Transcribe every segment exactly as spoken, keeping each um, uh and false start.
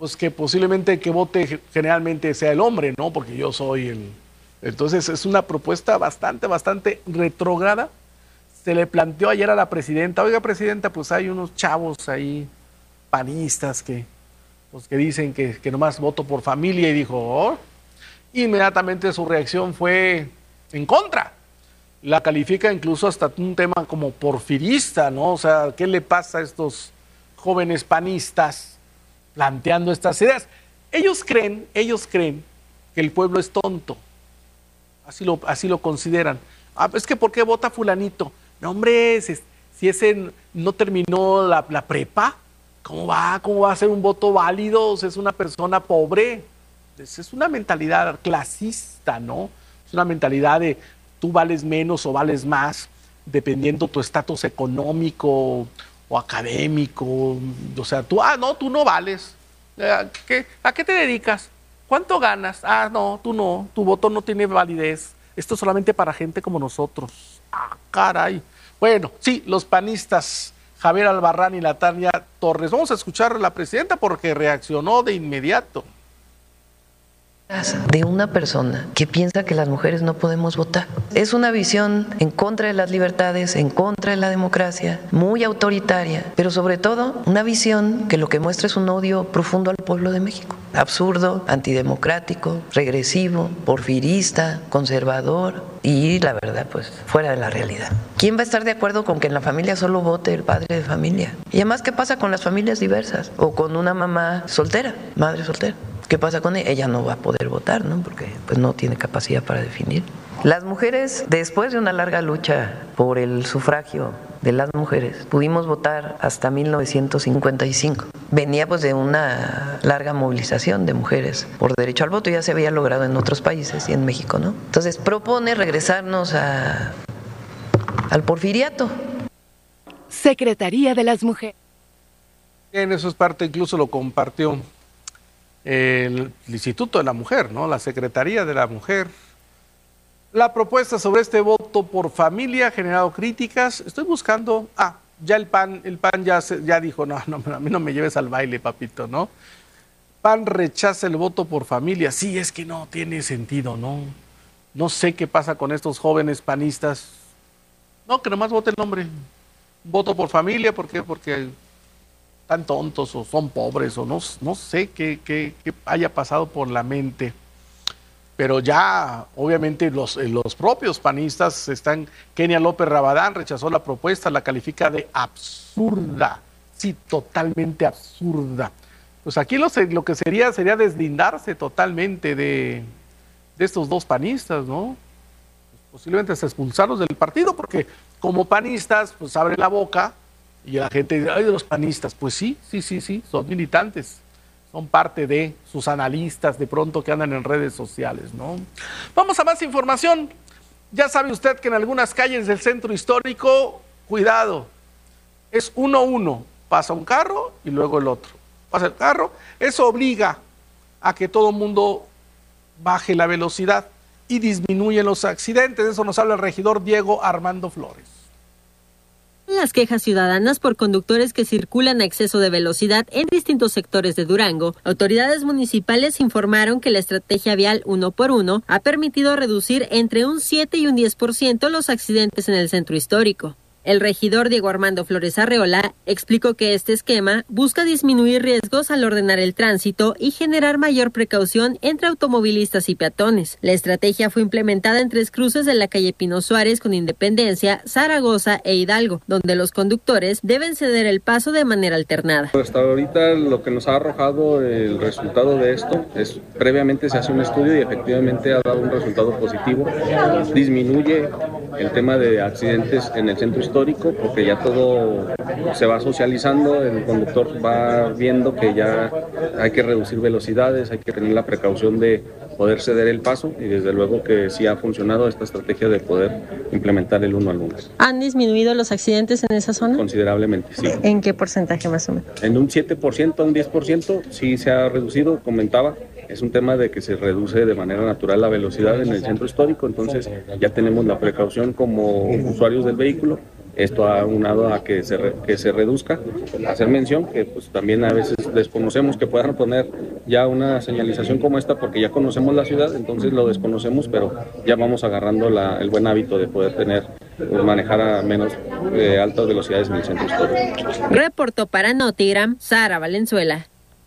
pues que posiblemente que vote generalmente sea el hombre, ¿no? Porque yo soy el... Entonces es una propuesta bastante, bastante retrógrada. Se le planteó ayer a la presidenta, oiga, presidenta, pues hay unos chavos ahí, panistas, que, pues, que dicen que, que nomás voto por familia, y dijo, oh. Inmediatamente su reacción fue en contra. La califica incluso hasta un tema como porfirista, ¿no? O sea, ¿qué le pasa a estos jóvenes panistas planteando estas ideas? Ellos creen, ellos creen que el pueblo es tonto. Así lo, así lo consideran. Ah, es que ¿por qué vota fulanito? No, hombre, si, si ese no terminó la, la prepa, ¿cómo va? ¿Cómo va a ser un voto válido? O sea, es una persona pobre. Es, es una mentalidad clasista, ¿no? Es una mentalidad de tú vales menos o vales más, dependiendo tu estatus económico o académico. O sea, tú, ah, no, tú no vales. ¿A qué, ¿A qué te dedicas? ¿Cuánto ganas? Ah, no, tú no, tu voto no tiene validez. Esto es solamente para gente como nosotros. Ah, caray. Bueno, sí, los panistas, Javier Albarrán y la Tania Torres. Vamos a escuchar a la presidenta porque reaccionó de inmediato. De una persona que piensa que las mujeres no podemos votar. Es una visión en contra de las libertades, en contra de la democracia, muy autoritaria, pero sobre todo una visión que lo que muestra es un odio profundo al pueblo de México. Absurdo, antidemocrático, regresivo, porfirista, conservador y la verdad, pues fuera de la realidad. ¿Quién va a estar de acuerdo con que en la familia solo vote el padre de familia? Y además, ¿qué pasa con las familias diversas? O con una mamá soltera, madre soltera. ¿Qué pasa con ella? Ella no va a poder votar, ¿no? Porque pues no tiene capacidad para definir. Las mujeres, después de una larga lucha por el sufragio de las mujeres, pudimos votar hasta mil novecientos cincuenta y cinco. Venía pues de una larga movilización de mujeres por derecho al voto, ya se había logrado en otros países y en México, ¿no? Entonces propone regresarnos a, al porfiriato. Secretaría de las Mujeres. En eso es parte, incluso lo compartió el Instituto de la Mujer, ¿no? La Secretaría de la Mujer. La propuesta sobre este voto por familia ha generado críticas. Estoy buscando, ah, ya el PAN, el PAN ya, se, ya dijo, no, no, a mí no me lleves al baile, papito, ¿no? PAN rechaza el voto por familia. Sí, es que no tiene sentido, ¿no? No sé qué pasa con estos jóvenes panistas. No, que nomás vote el nombre. Voto por familia, ¿por qué? Porque están tontos o son pobres o no, no sé qué, qué, qué haya pasado por la mente. Pero ya, obviamente, los, los propios panistas están... Kenia López Rabadán rechazó la propuesta, la califica de absurda. Sí, totalmente absurda. Pues aquí lo, lo que sería sería deslindarse totalmente de, de estos dos panistas, ¿no? Posiblemente hasta expulsarlos del partido, porque como panistas, pues abre la boca y la gente dice, ay, de los panistas. Pues sí, sí, sí, sí, son militantes. Son parte de sus analistas de pronto que andan en redes sociales, ¿no? Vamos a más información. Ya sabe usted que en algunas calles del centro histórico, cuidado, es uno a uno. Pasa un carro y luego el otro. Pasa el carro. Eso obliga a que todo el mundo baje la velocidad y disminuye los accidentes. De eso nos habla el regidor Diego Armando Flores. Las quejas ciudadanas por conductores que circulan a exceso de velocidad en distintos sectores de Durango. Autoridades municipales informaron que la estrategia vial uno por uno ha permitido reducir entre un siete y un diez por ciento los accidentes en el centro histórico. El regidor Diego Armando Flores Arreola explicó que este esquema busca disminuir riesgos al ordenar el tránsito y generar mayor precaución entre automovilistas y peatones. La estrategia fue implementada en tres cruces de la calle Pino Suárez con Independencia, Zaragoza e Hidalgo, donde los conductores deben ceder el paso de manera alternada. Hasta ahorita lo que nos ha arrojado el resultado de esto es, previamente se hace un estudio y efectivamente ha dado un resultado positivo. Disminuye el tema de accidentes en el centro histórico porque ya todo se va socializando, el conductor va viendo que ya hay que reducir velocidades, hay que tener la precaución de poder ceder el paso y desde luego que sí ha funcionado esta estrategia de poder implementar el uno al uno. ¿Han disminuido los accidentes en esa zona? Considerablemente, sí. ¿En qué porcentaje más o menos? En un siete por ciento, un diez por ciento sí se ha reducido, comentaba. Es un tema de que se reduce de manera natural la velocidad en el centro histórico, entonces ya tenemos la precaución como usuarios del vehículo Esto ha unado a que se, re, que se reduzca. Hacer mención que pues también a veces desconocemos que puedan poner ya una señalización como esta porque ya conocemos la ciudad, entonces lo desconocemos, pero ya vamos agarrando la, el buen hábito de poder tener, pues, manejar a menos eh, altas velocidades en el centro histórico. Reportó para Notigram, Sara Valenzuela.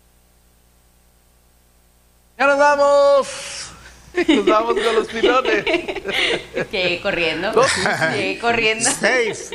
¡Ya nos vamos! Nos vamos con los pilones. Llegué corriendo. ¿No? Llegué corriendo. Seis.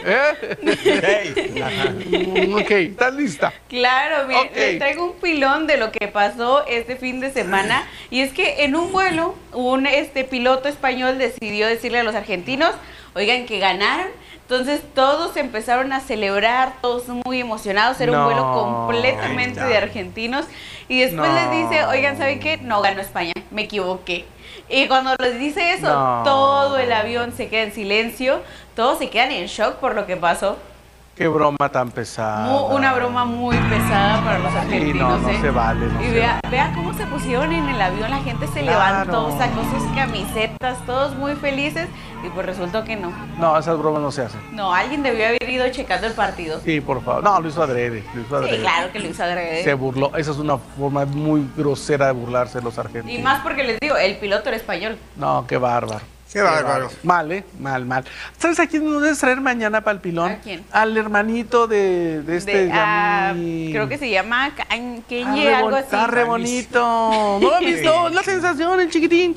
¿Eh? Seis. Ok, ¿estás lista? Claro, miren, Ok. les traigo un pilón de lo que pasó este fin de semana. Y es que en un vuelo, un este piloto español decidió decirle a los argentinos, oigan, que ganaron. Entonces todos empezaron a celebrar, todos muy emocionados. Era No. un vuelo completamente de argentinos. Y después No. les dice, oigan, ¿saben qué? No ganó España, me equivoqué. Y cuando les dice eso, No. todo el avión se queda en silencio, todos se quedan en shock por lo que pasó. Qué broma tan pesada. Mu- Una broma muy pesada para los argentinos. Sí, no, no ¿eh? se vale. No Y se vea, vale. vea cómo se pusieron en el avión, la gente se Claro. levantó, sacó sus camisetas, todos muy felices, y pues resultó que no. No, esas bromas no se hacen. No, alguien debió haber ido checando el partido. Sí, por favor. No, lo hizo adrede. Lo hizo adrede. Sí, claro que lo hizo adrede. Se burló. Esa es una forma muy grosera de burlarse de los argentinos. Y más porque les digo, el piloto era español. No, qué bárbaro. Qué bárbaro. Mal, ¿eh? Mal, mal. ¿Sabes a quién nos debes traer mañana para el pilón? ¿A quién? Al hermanito de, de este... De, ah, Yamil. creo que se llama Can- Está Kenye, re algo bon- así. Está re bonito. ¿No lo has visto? Es la sensación, el chiquitín.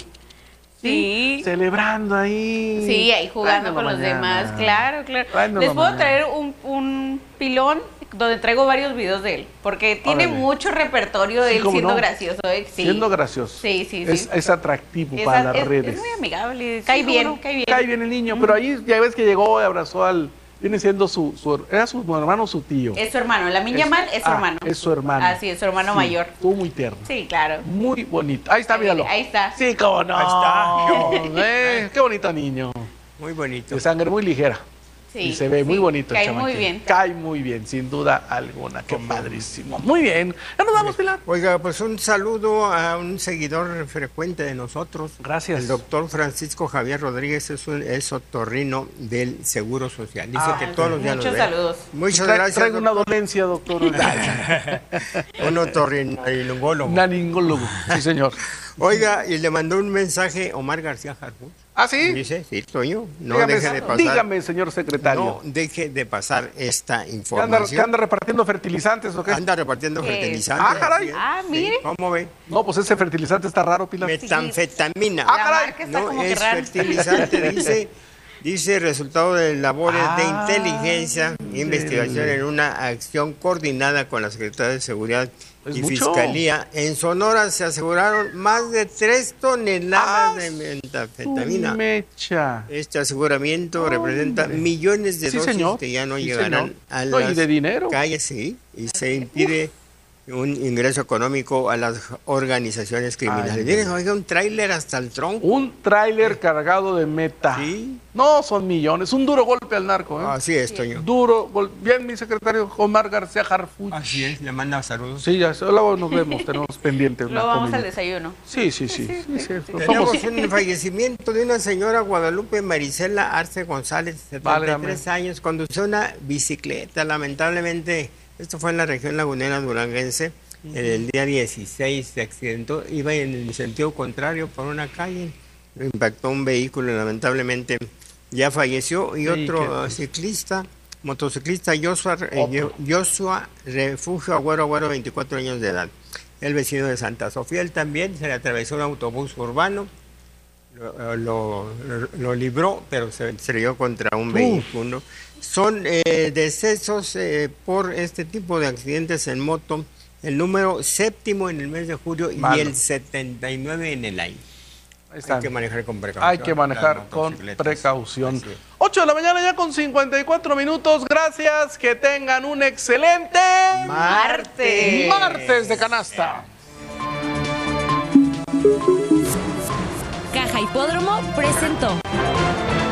Sí. Celebrando ahí. Sí, ahí jugando Tráenoslo con los mañana. demás, claro, claro. Tráenoslo Les puedo mañana. traer un, un pilón donde traigo varios videos de él, porque tiene Órale. mucho repertorio de Sí, él cómo siendo no. gracioso. ¿eh? Sí. Siendo gracioso. Sí, sí, Es, sí. es atractivo Es, para es- las es redes. muy amigable, cae Sí, bien, cómo no. cae bien. Cae bien el niño, pero ahí ya ves que llegó y abrazó al... Viene siendo su... su era su hermano o su tío. Es su hermano, la Es- Yamal es su ah, hermano. es su hermano. Así es, su hermano Sí, mayor. Estuvo muy tierno. Sí, claro. Muy bonito. Ahí está, Ahí míralo. viene, ahí está. Sí, cómo no. Ahí está. Eh, qué bonito niño. Muy bonito. De sangre muy ligera. Sí, Y se ve muy sí, bonito. el cae muy chamaquín. bien. Cae muy bien, sin duda alguna. Qué padrísimo. Muy bien. Ya nos vamos, Pilar. Oiga, pues un saludo a un seguidor frecuente de nosotros. Gracias. El doctor Francisco Javier Rodríguez es, un, es otorrino del Seguro Social. Dice Ah, que todos los días muchos nos ve. saludos. Muchas Tra- gracias. Traigo una doctor. dolencia, doctor. Un otorrinolaringólogo. Naringólogo. Sí, señor. Oiga, y le mandó un mensaje Omar García Harfuch. ¿Ah, sí? Dice, sí, Toño, no dígame, deje de pasar. dígame, señor secretario. No deje de pasar esta ¿Qué anda, información. qué anda repartiendo fertilizantes o qué? Anda repartiendo ¿Qué? fertilizantes. Ah, caray. así es. Ah, Sí, mire. ¿Cómo ve? No, pues ese fertilizante está raro, Pilar. Metanfetamina. Ah, La caray. marca está No como que es rara. fertilizante, dice, dice resultado de labores Ah, de inteligencia e investigación en una acción coordinada con la Secretaría de Seguridad Es y mucho. Fiscalía. En Sonora se aseguraron más de tres toneladas Ah, de Tu metanfetamina. mecha. Este aseguramiento Hombre. representa millones de Sí, dosis señor. que ya no Sí, llegarán señor. a No, y las de dinero. calles, sí, y se impide un ingreso económico a las organizaciones criminales. Ay, Miren, oiga, un tráiler hasta el tronco. Un tráiler cargado de meta. Sí. No, son millones. Un duro golpe al narco, ¿eh? Así es, Toño. Duro gol- Bien, mi secretario Omar García Harfuch. Así es, le manda saludos. Sí, ya, luego nos vemos, tenemos pendiente una Luego vamos comida. al desayuno. Sí, sí, sí. sí, sí, somos- Tenemos un fallecimiento de una señora Guadalupe Marisela Arce González, setenta y tres Válgame. años, condució una bicicleta, lamentablemente, esto fue en la región lagunera duranguense, el día dieciséis se accidentó, iba en el sentido contrario por una calle, lo impactó un vehículo, lamentablemente ya falleció, y Sí, otro qué- ciclista, motociclista Joshua, eh, Joshua Refugio Agüero Agüero, veinticuatro años de edad, el vecino de Santa Sofía, él también se le atravesó un autobús urbano, lo, lo, lo libró, pero se estrelló contra un Uf. vehículo. Son eh, decesos eh, por este tipo de accidentes en moto, el número séptimo en el mes de julio Malo. y el setenta y nueve en el año. Ahí están. Hay que manejar con precaución. Hay que manejar las con motocicletas. precaución. Así es. ocho de la mañana ya con cincuenta y cuatro minutos. Gracias. Que tengan un excelente Martes. martes de canasta. Caja Hipódromo presentó.